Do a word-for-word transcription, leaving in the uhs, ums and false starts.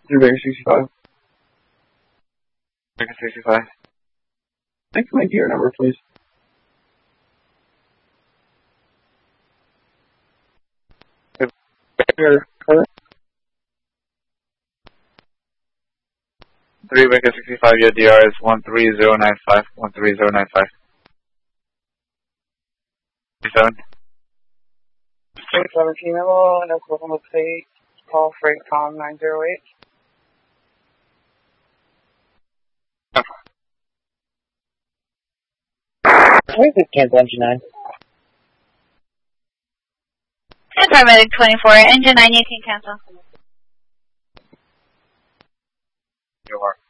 Three Vegas sixty-five. Vegas sixty-five. Thanks for my gear number, please. Here, current. Three Vegas sixty-five, your D R is one three zero nine five, one three zero nine five. Seven. Six seventeen level and Oklahoma State. Call freight com nine zero eight. Where's this cancel engine nine? Paramedic twenty-four, engine nine, you can cancel. You are.